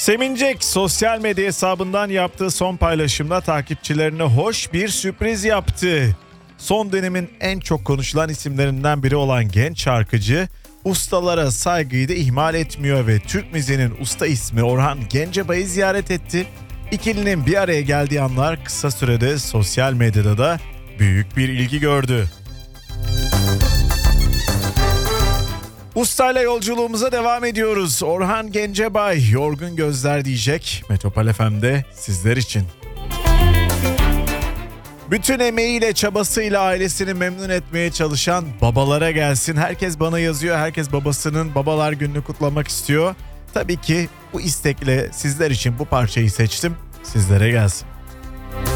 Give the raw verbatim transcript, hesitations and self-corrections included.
Semincek sosyal medya hesabından yaptığı son paylaşımda takipçilerine hoş bir sürpriz yaptı. Son dönemin en çok konuşulan isimlerinden biri olan genç şarkıcı, ustalara saygıyı da ihmal etmiyor ve Türk müziğinin usta ismi Orhan Gencebay'ı ziyaret etti. İkilinin bir araya geldiği anlar kısa sürede sosyal medyada da büyük bir ilgi gördü. Ustayla yolculuğumuza devam ediyoruz. Orhan Gencebay, Yorgun Gözler diyecek. Metropol F M'de sizler için. Bütün emeğiyle, çabasıyla ailesini memnun etmeye çalışan babalara gelsin. Herkes bana yazıyor, herkes babasının babalar gününü kutlamak istiyor. Tabii ki bu istekle sizler için bu parçayı seçtim. Sizlere gelsin.